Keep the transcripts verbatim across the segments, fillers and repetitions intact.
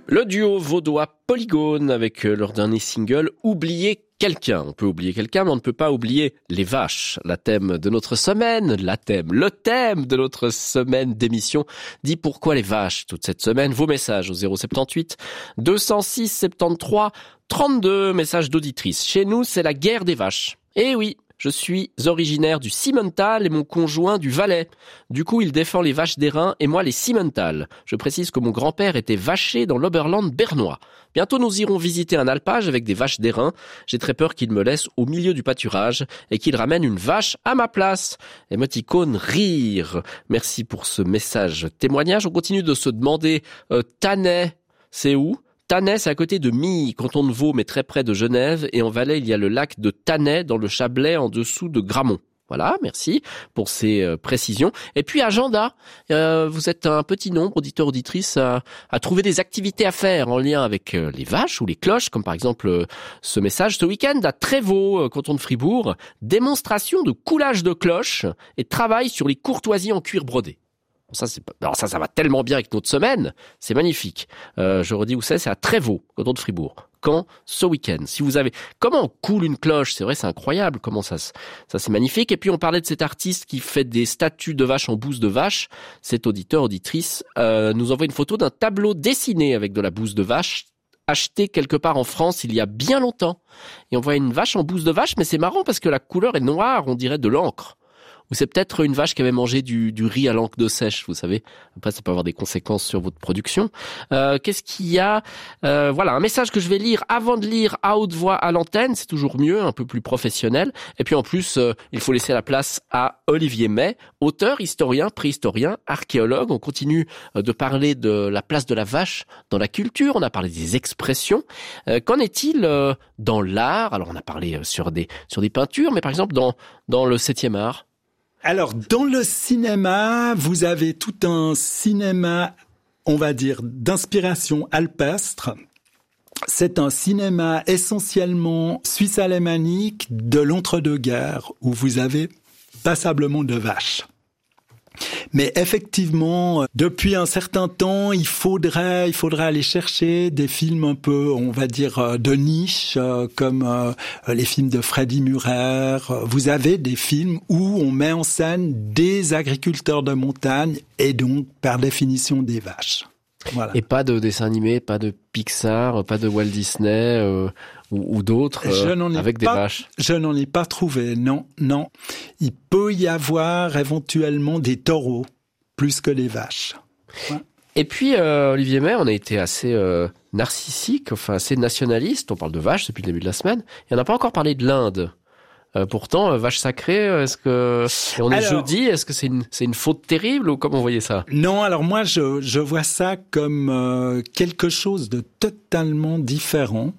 Le duo vaudois Polygone avec leur dernier single « Oublier quelqu'un ». On peut oublier quelqu'un, mais on ne peut pas oublier les vaches. La thème de notre semaine, la thème, le thème de notre semaine d'émission dit pourquoi les vaches toute cette semaine. Vos messages au zéro soixante-dix deux cent six soixante-treize trente-deux, messages d'auditrices. Chez nous, c'est la guerre des vaches. Eh oui, je suis originaire du Simmental et mon conjoint du Valais. Du coup, il défend les vaches d'airain et moi les Simmental. Je précise que mon grand-père était vacher dans l'Oberland bernois. Bientôt, nous irons visiter un alpage avec des vaches d'airain. J'ai très peur qu'il me laisse au milieu du pâturage et qu'il ramène une vache à ma place. Émoticône rire. Merci pour ce message témoignage. On continue de se demander, euh, Tannay, c'est où ? Tannay, c'est à côté de Milles, canton de Vaud, mais très près de Genève. Et en Valais, il y a le lac de Tannay, dans le Chablais, en dessous de Gramont. Voilà, merci pour ces euh, précisions. Et puis Agenda, euh, vous êtes un petit nombre, auditeurs, auditrices, à, à trouver des activités à faire en lien avec euh, les vaches ou les cloches, comme par exemple euh, ce message ce week-end à Trévaux, euh, canton de Fribourg, démonstration de coulage de cloches et travail sur les courtoisies en cuir brodé. Ça, c'est pas... Alors ça, ça va tellement bien avec notre semaine. C'est magnifique. Euh, je redis où c'est, c'est à Trévaux, canton de Fribourg. Quand ce week-end. Si vous avez, comment on coule une cloche? C'est vrai, c'est incroyable. Comment ça, ça c'est magnifique. Et puis on parlait de cet artiste qui fait des statues de vaches en bouse de vache. Cet auditeur, auditrice, euh, nous envoie une photo d'un tableau dessiné avec de la bouse de vache, acheté quelque part en France il y a bien longtemps. Et on voit une vache en bouse de vache, mais c'est marrant parce que la couleur est noire, on dirait de l'encre. Ou c'est peut-être une vache qui avait mangé du, du riz à l'encre de sèche, vous savez. Après, ça peut avoir des conséquences sur votre production. Euh, qu'est-ce qu'il y a euh, Voilà, un message que je vais lire avant de lire à haute voix à l'antenne. C'est toujours mieux, un peu plus professionnel. Et puis en plus, euh, il faut laisser la place à Olivier May, auteur, historien, préhistorien, archéologue. On continue de parler de la place de la vache dans la culture. On a parlé des expressions. Euh, qu'en est-il euh, dans l'art? Alors, on a parlé euh, sur des sur des peintures, mais par exemple dans dans le septième art. Alors, dans le cinéma, vous avez tout un cinéma, on va dire, d'inspiration alpestre. C'est un cinéma essentiellement suisse-alémanique de l'entre-deux-guerres, où vous avez passablement de vaches. Mais effectivement, depuis un certain temps, il faudrait, il faudrait aller chercher des films un peu, on va dire, de niche, comme les films de Freddy Murer. Vous avez des films où on met en scène des agriculteurs de montagne et donc, par définition, des vaches. Voilà. Et pas de dessin animé, pas de Pixar, pas de Walt Disney euh, ou, ou d'autres euh, avec des pas, vaches. Je n'en ai pas trouvé, non, non. Il peut y avoir éventuellement des taureaux plus que les vaches. Ouais. Et puis, euh, Olivier May, on a été assez euh, narcissique, enfin assez nationaliste. On parle de vaches depuis le début de la semaine. Et on n'a pas encore parlé de l'Inde. Euh, pourtant, euh, vache sacrée, est-ce que et on est alors, jeudi, est-ce que c'est une c'est une faute terrible ou comment vous voyez ça? Non, alors moi je je vois ça comme euh, quelque chose de totalement différent.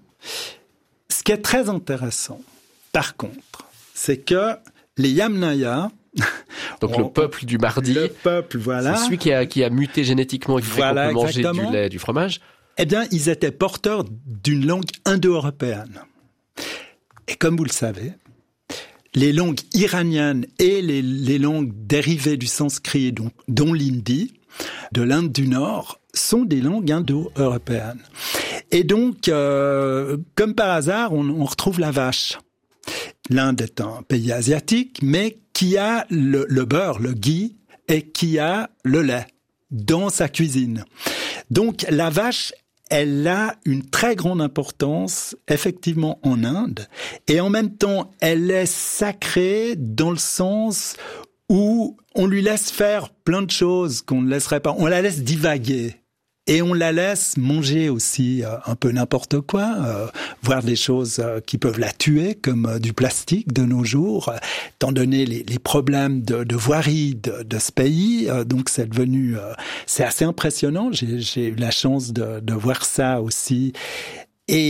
Ce qui est très intéressant, par contre, c'est que les Yamnaya, donc on, le peuple du mardi, le peuple, voilà, c'est celui qui a qui a muté génétiquement et qui voilà, fait qu'on peut manger du lait, du fromage. Eh bien, ils étaient porteurs d'une langue indo-européenne. Et comme vous le savez, les langues iraniennes et les, les langues dérivées du sanskrit, dont, dont l'hindi, de l'Inde du Nord, sont des langues indo-européennes. Et donc, euh, comme par hasard, on, on retrouve la vache. L'Inde est un pays asiatique, mais qui a le, le beurre, le ghee, et qui a le lait dans sa cuisine. Donc, la vache, elle a une très grande importance, effectivement, en Inde. Et en même temps, elle est sacrée dans le sens où on lui laisse faire plein de choses qu'on ne laisserait pas. On la laisse divaguer. Et on la laisse manger aussi euh, un peu n'importe quoi, euh, voir des choses euh, qui peuvent la tuer, comme euh, du plastique de nos jours, euh, étant donné les, les problèmes de, de voirie de, de ce pays. Euh, donc c'est devenu, euh, c'est assez impressionnant. J'ai, j'ai eu la chance de, de voir ça aussi.